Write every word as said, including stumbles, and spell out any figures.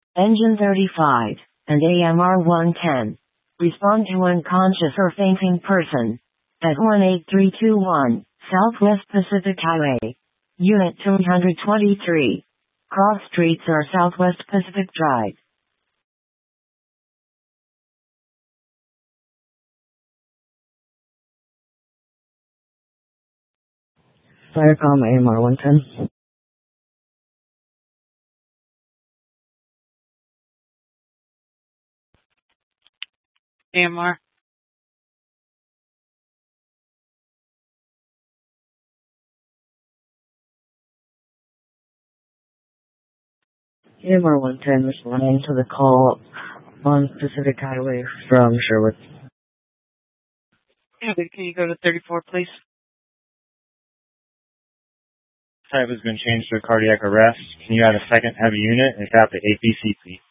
Engine thirty-five, and A M R one ten. Respond to unconscious or fainting person. At one eight three two one, Southwest Pacific Highway. Unit two twenty-three. Cross streets are Southwest Pacific Drive. Firecom A M R one ten. A M R. A M R one ten responding to the call on Pacific Highway from Sherwood. Yeah, can you go to thirty-four, please? Type has been changed to a cardiac arrest. Can you add a second heavy unit and tap the A P C, please?